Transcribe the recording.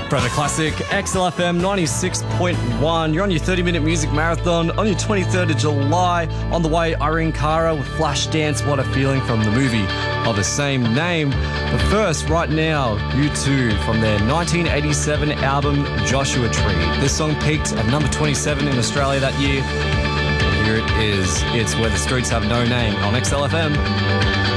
Brother Classic, XLFM 96.1. You're on your 30-minute music marathon on your 23rd of July. On the way, Irene Cara with Flashdance, What a Feeling from the movie of the same name. But first, right now, U2 from their 1987 album Joshua Tree. This song peaked at number 27 in Australia that year. And here it is. It's Where the Streets Have No Name on XLFM.